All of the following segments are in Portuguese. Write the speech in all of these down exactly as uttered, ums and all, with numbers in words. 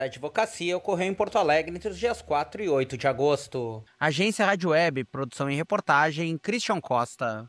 A advocacia ocorreu em Porto Alegre entre os dias quatro e oito de agosto. Agência Rádio Web, produção e reportagem, Christian Costa.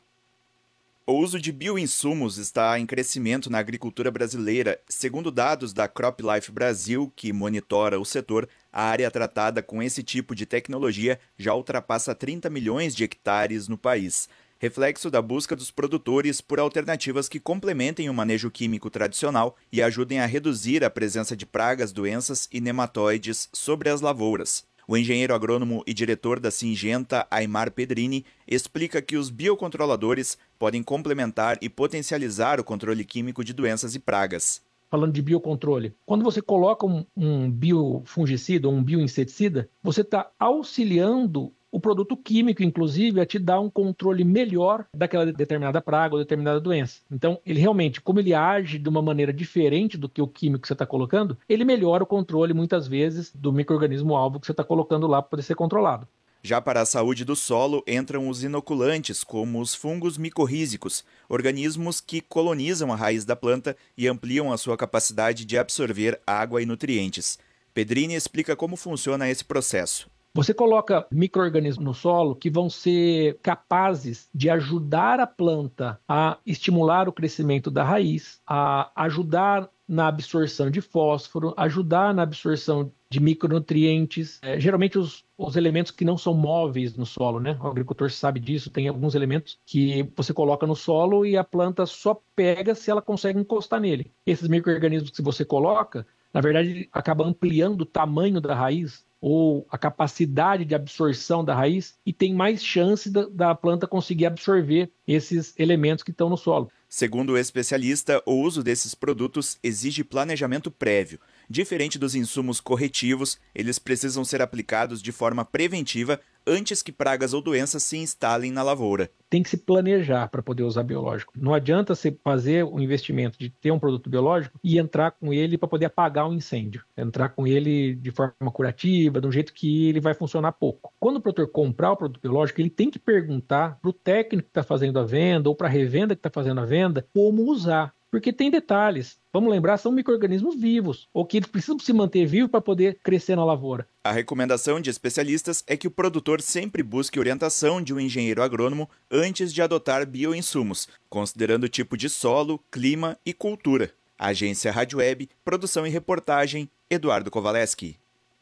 O uso de bioinsumos está em crescimento na agricultura brasileira. Segundo dados da CropLife Brasil, que monitora o setor, a área tratada com esse tipo de tecnologia já ultrapassa trinta milhões de hectares no país. Reflexo da busca dos produtores por alternativas que complementem o manejo químico tradicional e ajudem a reduzir a presença de pragas, doenças e nematóides sobre as lavouras. O engenheiro agrônomo e diretor da Syngenta, Aimar Pedrini, explica que os biocontroladores podem complementar e potencializar o controle químico de doenças e pragas. Falando de biocontrole, quando você coloca um, um biofungicida ou um bioinseticida, você está auxiliando o produto químico, inclusive, a te dar um controle melhor daquela determinada praga ou determinada doença. Então, ele realmente, como ele age de uma maneira diferente do que o químico que você está colocando, ele melhora o controle, muitas vezes, do micro-organismo-alvo que você está colocando lá para poder ser controlado. Já para a saúde do solo, entram os inoculantes, como os fungos micorrízicos, organismos que colonizam a raiz da planta e ampliam a sua capacidade de absorver água e nutrientes. Pedrini explica como funciona esse processo. Você coloca micro-organismos no solo que vão ser capazes de ajudar a planta a estimular o crescimento da raiz, a ajudar na absorção de fósforo, ajudar na absorção de micronutrientes, é, geralmente os, os elementos que não são móveis no solo, né? O agricultor sabe disso, tem alguns elementos que você coloca no solo e a planta só pega se ela consegue encostar nele. Esses micro-organismos que você coloca, na verdade, acaba ampliando o tamanho da raiz, ou a capacidade de absorção da raiz, e tem mais chance da, da planta conseguir absorver esses elementos que estão no solo. Segundo o especialista, o uso desses produtos exige planejamento prévio. Diferente dos insumos corretivos, eles precisam ser aplicados de forma preventiva antes que pragas ou doenças se instalem na lavoura. Tem que se planejar para poder usar biológico. Não adianta você fazer o investimento de ter um produto biológico e entrar com ele para poder apagar um incêndio. Entrar com ele de forma curativa, de um jeito que ele vai funcionar pouco. Quando o produtor comprar o produto biológico, ele tem que perguntar para o técnico que está fazendo a venda ou para a revenda que está fazendo a venda como usar. Porque tem detalhes. Vamos lembrar, são micro-organismos vivos, ou que eles precisam se manter vivos para poder crescer na lavoura. A recomendação de especialistas é que o produtor sempre busque orientação de um engenheiro agrônomo antes de adotar bioinsumos, considerando o tipo de solo, clima e cultura. Agência Rádio Web, produção e reportagem, Eduardo Kowaleski.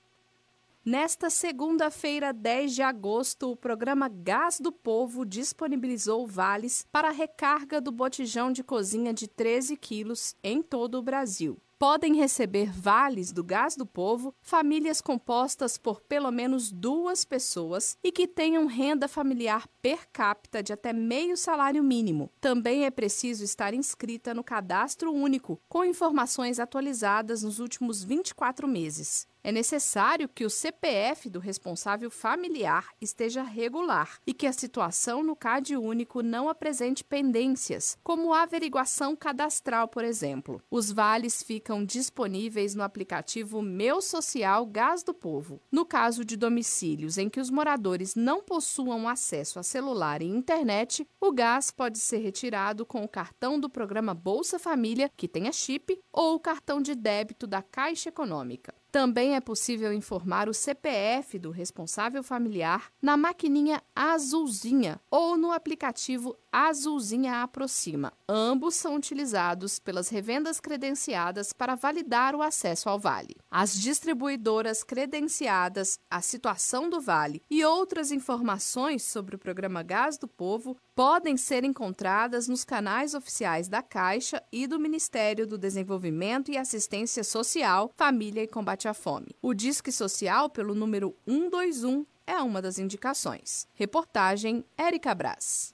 Nesta segunda-feira, dez de agosto, o programa Gás do Povo disponibilizou vales para a recarga do botijão de cozinha de treze quilos em todo o Brasil. Podem receber vales do Gás do Povo famílias compostas por pelo menos duas pessoas e que tenham renda familiar per capita de até meio salário mínimo. Também é preciso estar inscrita no Cadastro Único, com informações atualizadas nos últimos vinte e quatro meses. É necessário que o C P F do responsável familiar esteja regular e que a situação no Cade Único não apresente pendências, como a averiguação cadastral, por exemplo. Os vales ficam disponíveis no aplicativo Meu Social Gás do Povo. No caso de domicílios em que os moradores não possuam acesso a celular e internet, o gás pode ser retirado com o cartão do programa Bolsa Família, que tenha chip, ou o cartão de débito da Caixa Econômica. Também é possível informar o C P F do responsável familiar na maquininha Azulzinha ou no aplicativo Azulzinha Aproxima. Ambos são utilizados pelas revendas credenciadas para validar o acesso ao vale. As distribuidoras credenciadas, a situação do vale e outras informações sobre o programa Gás do Povo podem ser encontradas nos canais oficiais da Caixa e do Ministério do Desenvolvimento e Assistência Social, Família e Combate à Fome. O Disque Social, pelo número um dois um, é uma das indicações. Reportagem Érica Brás.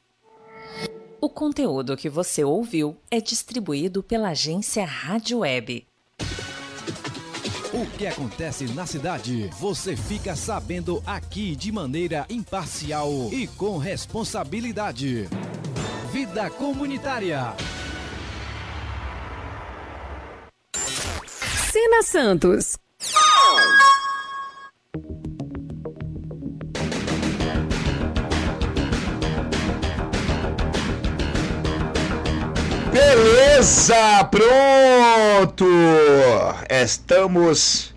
O conteúdo que você ouviu é distribuído pela agência Rádio Web. O que acontece na cidade, você fica sabendo aqui de maneira imparcial e com responsabilidade. Vida Comunitária. Sina Santos. Beleza, pronto! Estamos